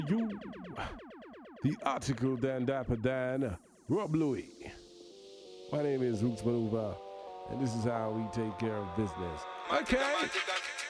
You, the article Dan Dapper Dan, Rob Louie. My name is Roots Maneuver, and this is how we take care of business. Okay.